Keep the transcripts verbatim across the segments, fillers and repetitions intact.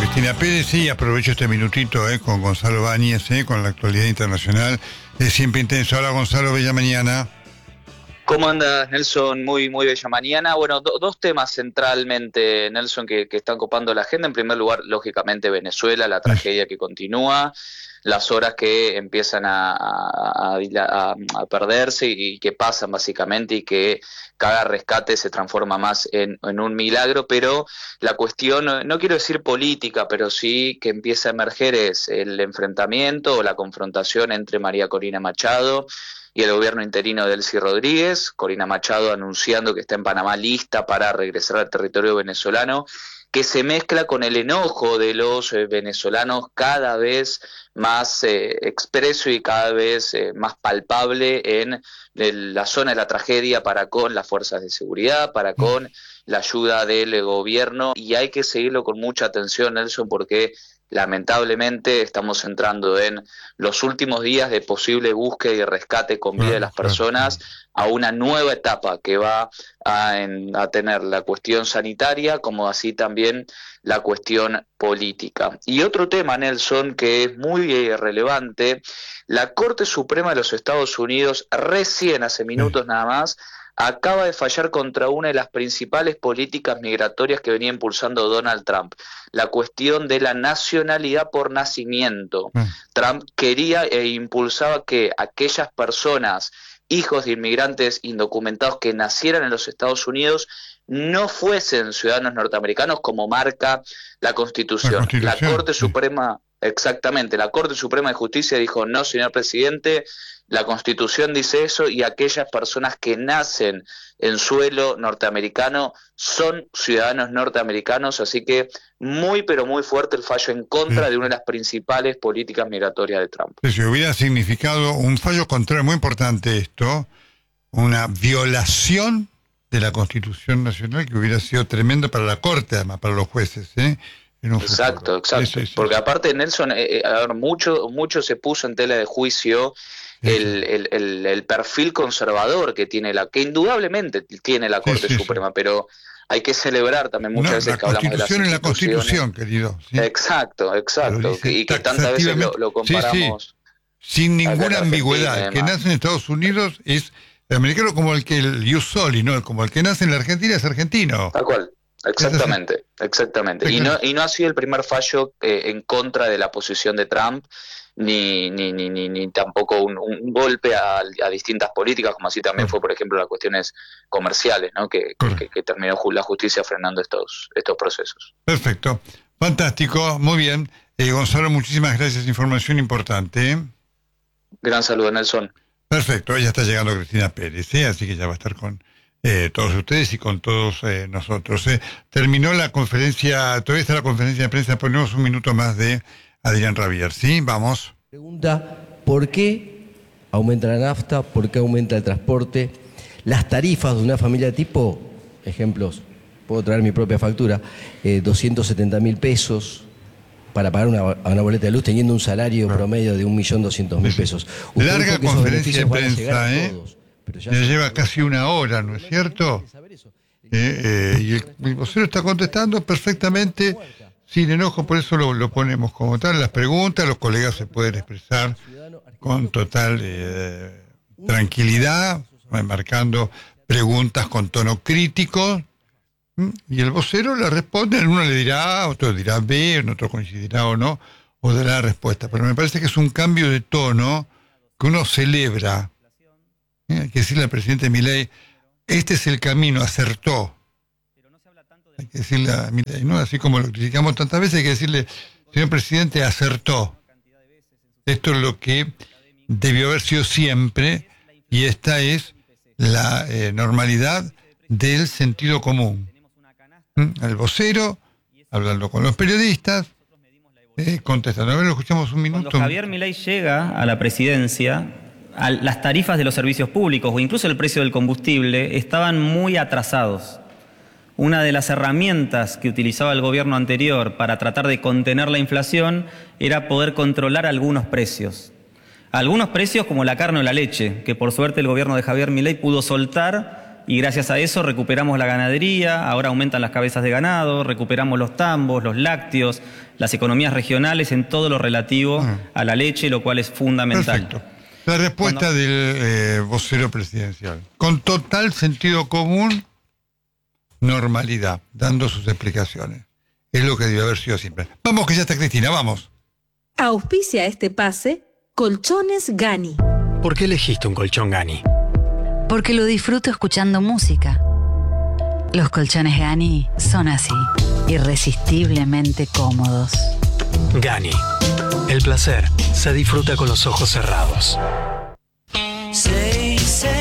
Cristina Pérez, sí, aprovecho este minutito eh, con Gonzalo Báñez, eh, con la actualidad internacional. Es siempre intenso. Hola Gonzalo, bella mañana. ¿Cómo andas, Nelson? Muy, muy bella mañana. Bueno, do, dos temas centralmente, Nelson, que, que están copando la agenda. En primer lugar, lógicamente, Venezuela, la tragedia que continúa, las horas que empiezan a, a, a, a perderse y que pasan básicamente y que cada rescate se transforma más en, en un milagro, pero la cuestión, no quiero decir política, pero sí que empieza a emerger es el enfrentamiento o la confrontación entre María Corina Machado y el gobierno interino de Delcy Rodríguez. Corina Machado anunciando que está en Panamá lista para regresar al territorio venezolano, que se mezcla con el enojo de los eh, venezolanos cada vez más eh, expreso y cada vez eh, más palpable en el, la zona de la tragedia para con las fuerzas de seguridad, para con la ayuda del gobierno, y hay que seguirlo con mucha atención, Nelson, porque lamentablemente estamos entrando en los últimos días de posible búsqueda y rescate con vida de las personas a una nueva etapa que va a, en, a tener la cuestión sanitaria como así también la cuestión política. Y otro tema, Nelson, que es muy eh, relevante, la Corte Suprema de los Estados Unidos recién hace minutos nada más acaba de fallar contra una de las principales políticas migratorias que venía impulsando Donald Trump, la cuestión de la nacionalidad por nacimiento. Mm. Trump quería e impulsaba que aquellas personas, hijos de inmigrantes indocumentados que nacieran en los Estados Unidos, no fuesen ciudadanos norteamericanos como marca la Constitución. La, Constitución, la Corte sí. Suprema, exactamente, la Corte Suprema de Justicia dijo, no, señor presidente, la Constitución dice eso y aquellas personas que nacen en suelo norteamericano son ciudadanos norteamericanos, así que muy pero muy fuerte el fallo en contra sí. de una de las principales políticas migratorias de Trump. Si hubiera significado un fallo contrario muy importante esto, una violación de la Constitución Nacional que hubiera sido tremendo para la Corte, además, para los jueces, ¿eh? Exacto, futuro. exacto. Sí, sí, sí. Porque aparte, Nelson, eh, a ver, mucho, mucho se puso en tela de juicio El, el, el, el perfil conservador que tiene la, que indudablemente tiene la Corte sí, sí, Suprema, sí. pero hay que celebrar también muchas no, veces que hablamos de las instituciones. La Constitución, querido. ¿sí? Exacto, exacto, y que tantas veces lo, lo comparamos. Sí, sí. Sin ninguna ambigüedad. El que nace en Estados Unidos es el americano como el que el ius soli, ¿no? Como el que nace en la Argentina es argentino. Tal cual. Exactamente, exactamente. Y no, y no ha sido el primer fallo eh, en contra de la posición de Trump, ni ni ni ni, ni tampoco un, un golpe a, a distintas políticas, como así también fue, por ejemplo, las cuestiones comerciales, ¿no? Que, que, que terminó la justicia frenando estos estos procesos. Perfecto, fantástico, muy bien. Eh, Gonzalo, muchísimas gracias, información importante. ¿eh? Gran saludo, Nelson. Perfecto, ya está llegando Cristina Pérez, ¿eh? Así que ya va a estar con eh, todos ustedes y con todos eh, nosotros. ¿eh? Terminó la conferencia, todavía está la conferencia de prensa, ponemos un minuto más de Adrián Rabier, ¿sí? Vamos. Pregunta, ¿por qué aumenta la nafta? ¿Por qué aumenta el transporte? Las tarifas de una familia tipo, ejemplos, puedo traer mi propia factura, eh, doscientos setenta mil pesos para pagar una, una boleta de luz teniendo un salario claro. promedio de un millón doscientos mil pesos. Usted Larga conferencia de prensa, ¿eh? Todos, pero ya, ya lleva casi una hora, ¿no es cierto? Eh, eh, y el, el vocero está contestando perfectamente. Sin enojo, por eso lo, lo ponemos como tal. Las preguntas, los colegas se pueden expresar con total eh, tranquilidad, marcando preguntas con tono crítico, y el vocero le responde, uno le dirá A, otro dirá B, otro coincidirá o no, o dará la respuesta. Pero me parece que es un cambio de tono que uno celebra. ¿Eh? Hay que decirle al presidente Milei, este es el camino, acertó. Hay que decirle a Milei, ¿no? Así como lo criticamos tantas veces, hay que decirle, señor presidente, acertó. Esto es lo que debió haber sido siempre, y esta es la eh, normalidad del sentido común. ¿Mm? El vocero, hablando con los periodistas, eh, contestando. A ver, lo escuchamos un minuto. Cuando Javier Milei llega a la presidencia, a las tarifas de los servicios públicos o incluso el precio del combustible estaban muy atrasados. Una de las herramientas que utilizaba el gobierno anterior para tratar de contener la inflación era poder controlar algunos precios. Algunos precios como la carne o la leche, que por suerte el gobierno de Javier Milei pudo soltar y gracias a eso recuperamos la ganadería, ahora aumentan las cabezas de ganado, recuperamos los tambos, los lácteos, las economías regionales en todo lo relativo uh-huh. a la leche, lo cual es fundamental. Perfecto. La respuesta Cuando... del eh, vocero presidencial, con total sentido común, normalidad, dando sus explicaciones. Es lo que debió haber sido siempre. Vamos, que ya está Cristina, vamos. Auspicia este pase Colchones Gani. ¿Por qué elegiste un colchón Gani? Porque lo disfruto escuchando música. Los colchones Gani son así, irresistiblemente cómodos. Gani. El placer se disfruta con los ojos cerrados. Ya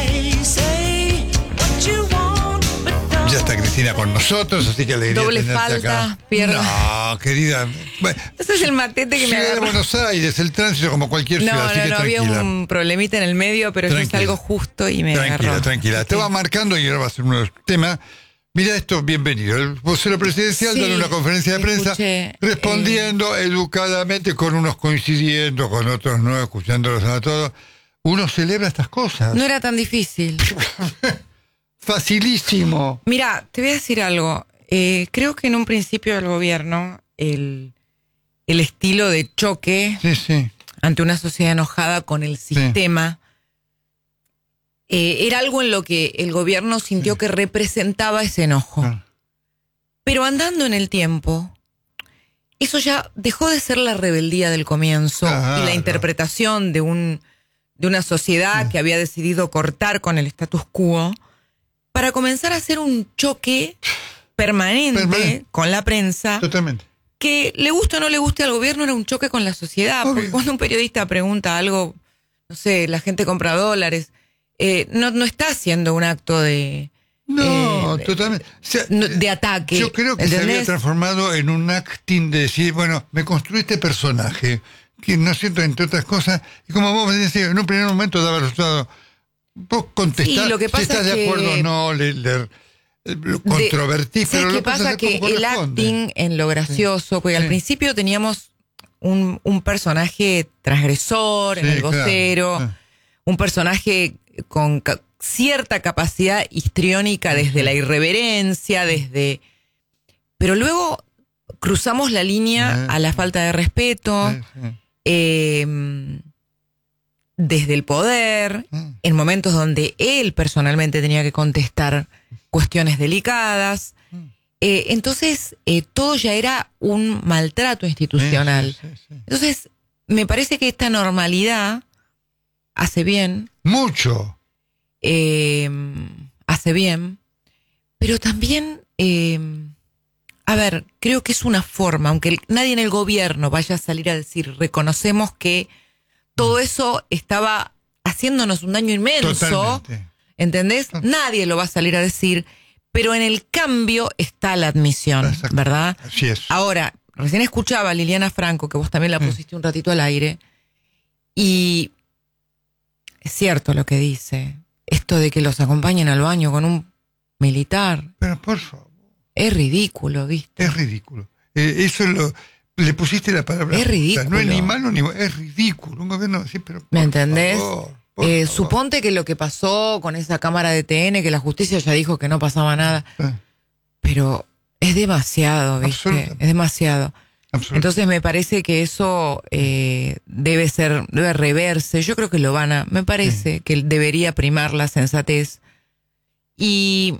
está Cristina con nosotros, así que alegría Doble tenerte falta, acá. pierna. No, querida. Bueno, ese es el matete que me agarró. de Buenos Aires, el tránsito como cualquier no, ciudad, no, así que no, tranquila. había un problemita en el medio, pero eso es algo justo y me tranquila, agarró. Tranquila, tranquila. Te va marcando y ahora va a ser uno de los temas. Mira esto, bienvenido. El vocero presidencial sí, dando una conferencia de prensa, escuché, respondiendo eh... educadamente, con unos coincidiendo, con otros no, escuchándolos a todos. Uno celebra estas cosas. No era tan difícil. Facilísimo. Mira, te voy a decir algo. Eh, creo que en un principio del gobierno, el, el estilo de choque sí, sí. ante una sociedad enojada con el sistema... Sí. Eh, era algo en lo que el gobierno sintió que representaba ese enojo. Ah. Pero andando en el tiempo, eso ya dejó de ser la rebeldía del comienzo ah, y la interpretación de, un, de una sociedad ah. que había decidido cortar con el status quo para comenzar a ser un choque permanente, permanente. con la prensa. Totalmente. Que le guste o no le guste al gobierno, era un choque con la sociedad. Obvio. Porque cuando un periodista pregunta algo, no sé, la gente compra dólares... Eh, no, no está haciendo un acto de... No, eh, totalmente. O sea, de ataque. Yo creo que ¿entendés? Se había transformado en un acting de decir, bueno, me construí este personaje, que no siento, entre otras cosas, y como vos me decís, en un primer momento daba resultado, vos contestás, sí, lo que pasa si estás es de acuerdo o no, le, le, lo controvertís, de, pero lo que pasa es que el acting en lo gracioso, sí. porque sí. al principio teníamos un, un personaje transgresor, sí, en el vocero, claro. un personaje con ca- cierta capacidad histriónica desde la irreverencia, desde... Pero luego cruzamos la línea a la falta de respeto, eh, desde el poder, en momentos donde él personalmente tenía que contestar cuestiones delicadas. Eh, entonces, eh, todo ya era un maltrato institucional. Sí, sí, sí, sí. Entonces, me parece que esta normalidad hace bien. Mucho. Eh, hace bien. Pero también, eh, a ver, creo que es una forma, aunque el, nadie en el gobierno vaya a salir a decir, reconocemos que todo eso estaba haciéndonos un daño inmenso. Totalmente. ¿Entendés? Nadie lo va a salir a decir, pero en el cambio está la admisión, ¿verdad? Así es. Ahora, recién escuchaba a Liliana Franco, que vos también la pusiste un ratito al aire, y es cierto lo que dice. Esto de que los acompañen al baño con un militar. Pero por favor. Es ridículo, ¿viste? Es ridículo. Eh, eso lo, le pusiste la palabra. Es ridículo. O sea, no es ni malo ni es ridículo. Un gobierno así, pero por ¿me entendés? Favor, por eh, favor. Suponte que lo que pasó con esa cámara de T N, que la justicia ya dijo que no pasaba nada. Eh. Pero es demasiado, ¿viste? Es demasiado. Entonces me parece que eso eh, debe ser, debe reverse. Yo creo que lo van a, me parece sí. que debería primar la sensatez. Y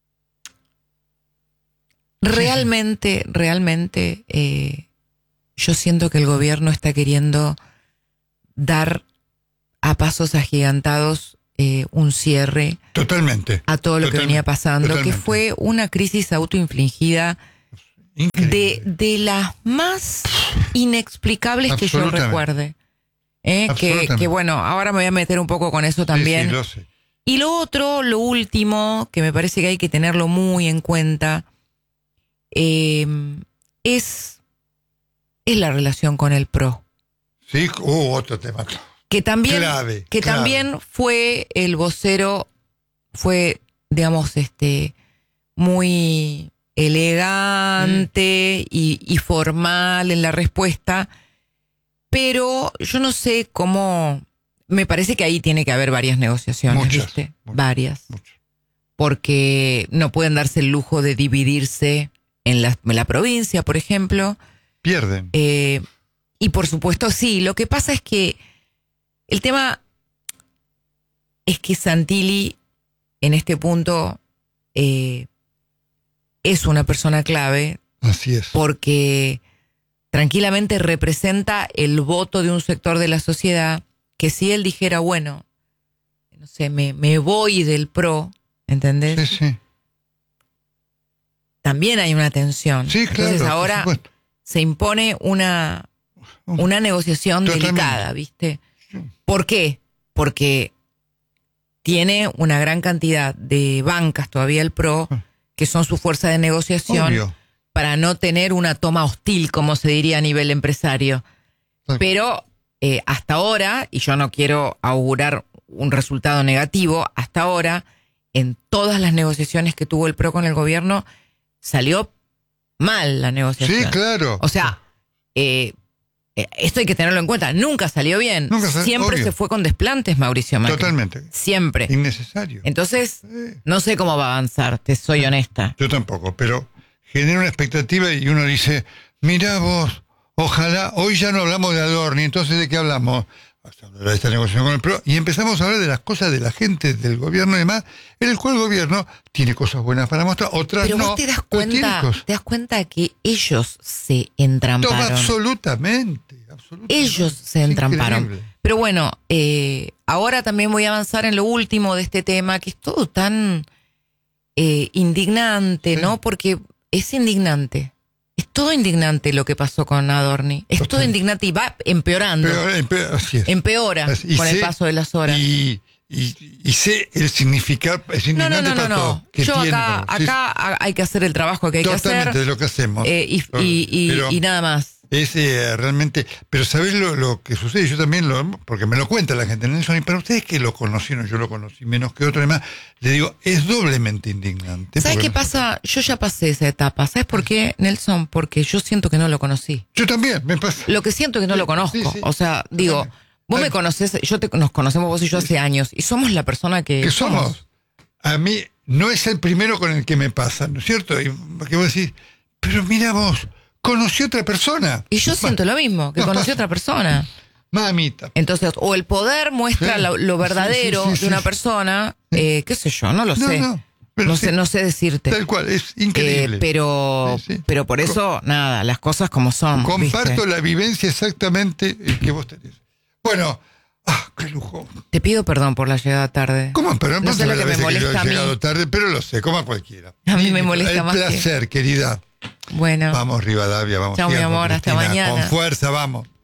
realmente, sí. realmente, eh, yo siento que el gobierno está queriendo dar a pasos agigantados eh, un cierre. Totalmente. A todo lo Totalmente. que venía pasando, Totalmente. que fue una crisis autoinfligida. De, de las más inexplicables que yo recuerde. ¿eh? Que, que bueno, ahora me voy a meter un poco con eso también. Sí, sí, lo sé. Y lo otro, lo último, que me parece que hay que tenerlo muy en cuenta, eh, es, es la relación con el P R O. Sí, uh, otro tema. Que también, clave, que clave. también fue el vocero, fue, digamos, este, muy elegante y, y formal en la respuesta, pero yo no sé cómo, me parece que ahí tiene que haber varias negociaciones, muchas, ¿viste? Muchas, varias. Muchas. porque no pueden darse el lujo de dividirse en la, en la provincia, por ejemplo. Pierden. Eh, y por supuesto, sí. Lo que pasa es que el tema es que Santilli, en este punto, eh, es una persona clave. Así es. Porque tranquilamente representa el voto de un sector de la sociedad que si él dijera, bueno, no sé, me, me voy del PRO, ¿entendés? Sí, sí. También hay una tensión. Sí, claro. Entonces ahora se impone una, una negociación Totalmente. delicada, ¿viste? ¿Por qué? Porque tiene una gran cantidad de bancas todavía el PRO, que son su fuerza de negociación, Obvio. para no tener una toma hostil, como se diría a nivel empresario. Sí. Pero eh, hasta ahora, y yo no quiero augurar un resultado negativo, hasta ahora, en todas las negociaciones que tuvo el PRO con el gobierno, salió mal la negociación. Sí, claro. O sea, eh, esto hay que tenerlo en cuenta. Nunca salió bien. Nunca sal, Siempre obvio. se fue con desplantes, Mauricio Macri. Totalmente. Siempre. Innecesario. Entonces, sí. no sé cómo va a avanzar, te soy sí. honesta. Yo tampoco, pero genera una expectativa y uno dice, mirá vos, ojalá, hoy ya no hablamos de Adorni, entonces ¿de qué hablamos? De esta negociación con el PRO, y empezamos a hablar de las cosas de la gente, del gobierno y demás, en el cual el gobierno tiene cosas buenas para mostrar, otras pero no. Pero vos te das cuenta, te das cuenta que ellos se entramparon. Todo, absolutamente, absolutamente. Ellos se entramparon. Increíble. Pero bueno, eh, ahora también voy a avanzar en lo último de este tema, que es todo tan eh, indignante, sí. ¿no? Porque es indignante. Es todo indignante lo que pasó con Adorni. Es Total. todo indignante y va empeorando. Peor, empeor, así es. Empeora y con sé, el paso de las horas. Y, y, y sé el significado. Es indignante no, no, no, para no, todo, no. Yo tiene, acá, sí. acá hay que hacer el trabajo que hay Totalmente que hacer. de lo que hacemos. Eh, y, y, y, pero, y nada más. Es eh, realmente, pero ¿sabés lo, lo que sucede? Yo también lo, porque me lo cuenta la gente, Nelson, y para ustedes que lo conocieron, yo lo conocí menos que otro, además, le digo, es doblemente indignante. ¿Sabes qué pasa? Yo ya pasé esa etapa. ¿Sabes por qué, Nelson? Porque yo siento que no lo conocí. Yo también, me pasa. Lo que siento es que no lo conozco. Sí, sí. O sea, digo, vos me conocés, yo te, nos conocemos vos y yo hace años, y somos la persona que, que somos. somos. A mí no es el primero con el que me pasa, ¿no es cierto? Y que vos decís, pero mira vos, conocí a otra persona. Y yo siento lo mismo, que conocí a otra persona. Mamita. Entonces, o el poder muestra sí. lo, lo verdadero sí, sí, sí, de una sí. persona, eh, qué sé yo, no lo no, sé. No, no sí. sé, no sé decirte. Tal cual, es increíble. Eh, pero, sí, sí. pero por eso, Co nada, las cosas como son. Comparto ¿viste? la vivencia exactamente que vos tenés. Bueno, ah, qué lujo. Te pido perdón por la llegada tarde. ¿Cómo? Pero no sé lo que me molesta que a mí. He llegado tarde, pero lo sé, como a cualquiera. A mí me molesta el más. El placer, que... querida. Bueno. Vamos, Rivadavia, vamos. Chao, mi amor, Cristina, hasta mañana. Con fuerza, vamos.